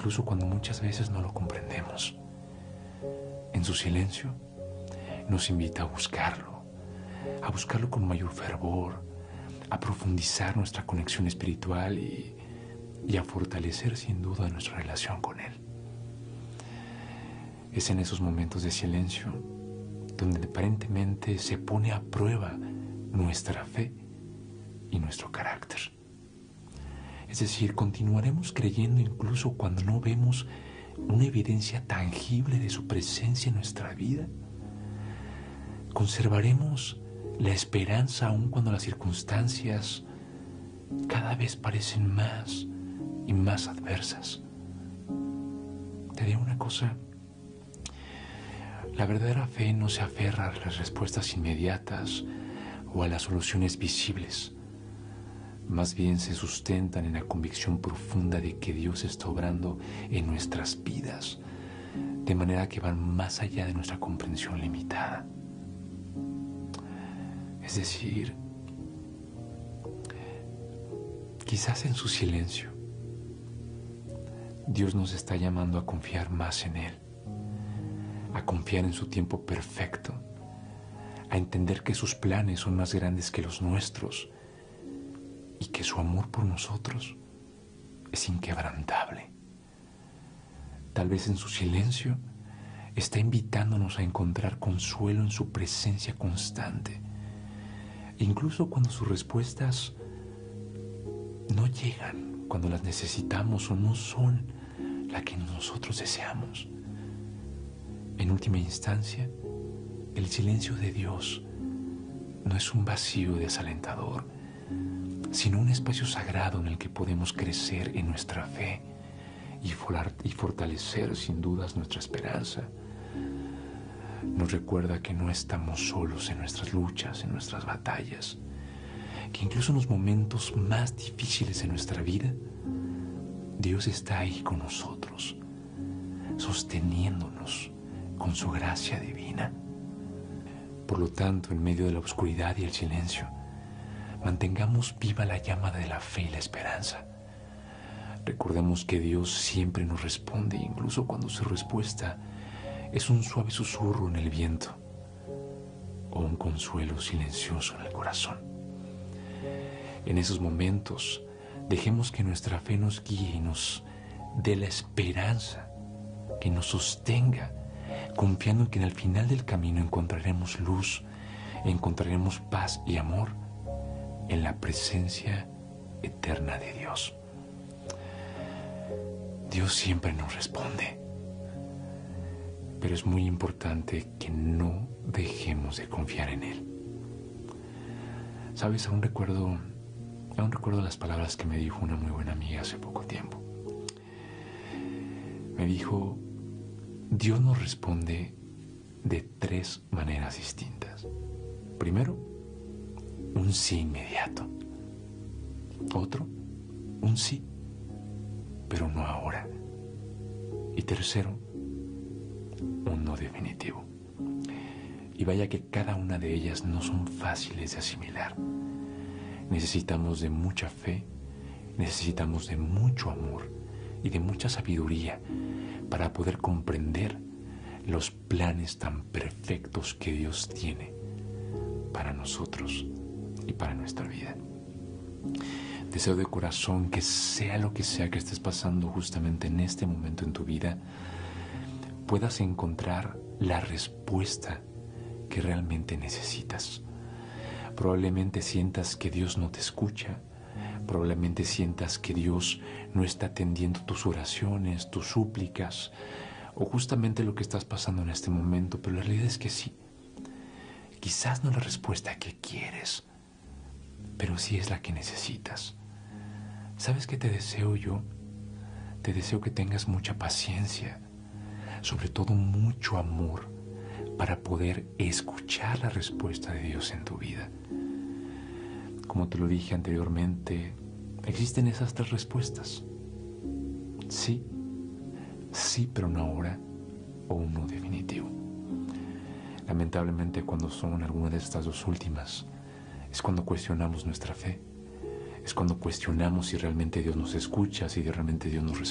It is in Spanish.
incluso cuando muchas veces no lo comprendemos. En su silencio nos invita a buscarlo con mayor fervor, a profundizar nuestra conexión espiritual y a fortalecer sin duda nuestra relación con Él. Es en esos momentos de silencio donde aparentemente se pone a prueba nuestra fe y nuestro carácter. Es decir, continuaremos creyendo incluso cuando no vemos una evidencia tangible de su presencia en nuestra vida. Conservaremos la esperanza aun cuando las circunstancias cada vez parecen más y más adversas. Te digo una cosa, la verdadera fe no se aferra a las respuestas inmediatas o a las soluciones visibles. Más bien se sustentan en la convicción profunda de que Dios está obrando en nuestras vidas, de manera que van más allá de nuestra comprensión limitada. Es decir, quizás en su silencio, Dios nos está llamando a confiar más en Él, a confiar en su tiempo perfecto, a entender que sus planes son más grandes que los nuestros y que su amor por nosotros es inquebrantable. Tal vez en su silencio está invitándonos a encontrar consuelo en su presencia constante, incluso cuando sus respuestas no llegan, cuando las necesitamos o no son la que nosotros deseamos. En última instancia, el silencio de Dios no es un vacío desalentador, sino un espacio sagrado en el que podemos crecer en nuestra fe y fortalecer sin dudas nuestra esperanza. Nos recuerda que no estamos solos en nuestras luchas, en nuestras batallas, que incluso en los momentos más difíciles de nuestra vida, Dios está ahí con nosotros, sosteniéndonos con su gracia divina. Por lo tanto, en medio de la oscuridad y el silencio, mantengamos viva la llama de la fe y la esperanza. Recordemos que Dios siempre nos responde, incluso cuando su respuesta es un suave susurro en el viento o un consuelo silencioso en el corazón. En esos momentos, dejemos que nuestra fe nos guíe y nos dé la esperanza, que nos sostenga, confiando en que al final del camino encontraremos luz, encontraremos paz y amor en la presencia eterna de Dios. Dios siempre nos responde, pero es muy importante que no dejemos de confiar en Él. ¿Sabes? Aún recuerdo las palabras que me dijo una muy buena amiga hace poco tiempo. Me dijo, Dios nos responde de 3 maneras distintas. Primero, un sí inmediato. Otro, un sí, pero no ahora. Y tercero, un no definitivo. Y vaya que cada una de ellas no son fáciles de asimilar. Necesitamos de mucha fe, necesitamos de mucho amor y de mucha sabiduría para poder comprender los planes tan perfectos que Dios tiene para nosotros y para nuestra vida. Deseo de corazón que sea lo que sea que estés pasando justamente en este momento en tu vida, puedas encontrar la respuesta que realmente necesitas. Probablemente sientas que Dios no te escucha, probablemente sientas que Dios no está atendiendo tus oraciones, tus súplicas, o justamente lo que estás pasando en este momento, pero la realidad es que sí. Quizás no la respuesta que quieres, pero sí es la que necesitas. ¿Sabes qué te deseo yo? Te deseo que tengas mucha paciencia, sobre todo mucho amor, para poder escuchar la respuesta de Dios en tu vida. Como te lo dije anteriormente, existen esas 3 respuestas. Sí, sí, pero no ahora, o un no definitivo. Lamentablemente, cuando son alguna de estas 2 últimas, es cuando cuestionamos nuestra fe, es cuando cuestionamos si realmente Dios nos escucha, si realmente Dios nos responde.